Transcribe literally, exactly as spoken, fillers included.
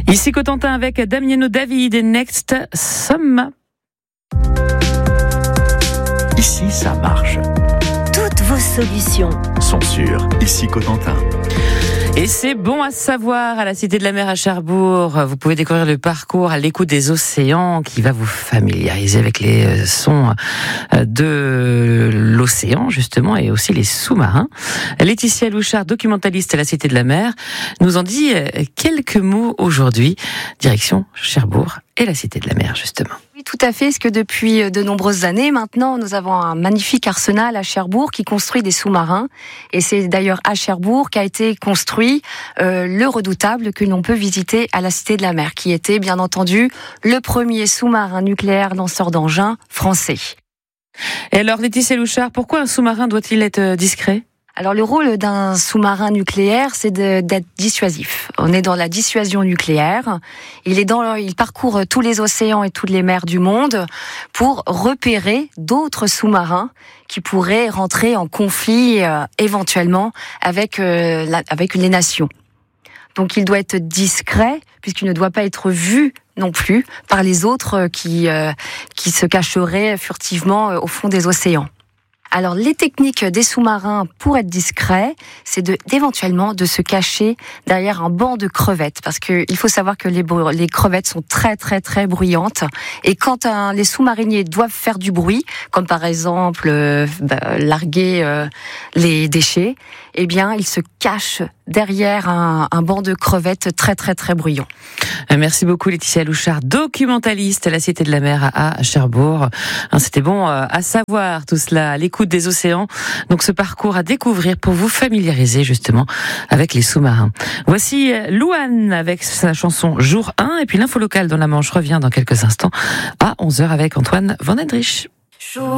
Ici Cotentin avec Damiano David et Next Somme. Ici, ça marche. Toutes vos solutions sont sur Ici Cotentin. Et c'est bon à savoir à la Cité de la Mer à Cherbourg. Vous pouvez découvrir le parcours à l'écoute des océans qui va vous familiariser avec les sons de l'océan, justement, et aussi les sous-marins. Laetitia Louchard, documentaliste à la Cité de la Mer, nous en dit quelques mots aujourd'hui. Direction Cherbourg et la Cité de la Mer, justement. Oui, tout à fait, parce que depuis de nombreuses années maintenant, nous avons un magnifique arsenal à Cherbourg qui construit des sous-marins. Et c'est d'ailleurs à Cherbourg qu'a été construit euh, le Redoutable que l'on peut visiter à la Cité de la Mer, qui était bien entendu le premier sous-marin nucléaire lanceur d'engins français. Et alors, Laetitia Louchard, pourquoi un sous-marin doit-il être discret ? Alors le rôle d'un sous-marin nucléaire, c'est de, d'être dissuasif. On est dans la dissuasion nucléaire. Il est dans, il parcourt tous les océans et toutes les mers du monde pour repérer d'autres sous-marins qui pourraient rentrer en conflit euh, éventuellement avec euh, la, avec les nations. Donc il doit être discret puisqu'il ne doit pas être vu non plus par les autres qui euh, qui se cacheraient furtivement au fond des océans. Alors, les techniques des sous-marins pour être discrets, c'est de, d'éventuellement de se cacher derrière un banc de crevettes. Parce que il faut savoir que les, les crevettes sont très, très, très bruyantes. Et quand un, les sous-mariniers doivent faire du bruit, comme par exemple euh, bah, larguer euh, les déchets, eh bien, ils se cachent derrière un, un banc de crevettes très, très, très bruyant. Merci beaucoup Laetitia Louchard, documentaliste à la Cité de la Mer à Cherbourg. C'était bon à savoir tout cela, à l'écoute des océans. Donc ce parcours à découvrir pour vous familiariser justement avec les sous-marins. Voici Louane avec sa chanson Jour un et puis l'info locale dans la Manche revient dans quelques instants à onze heures avec Antoine Van Edrich.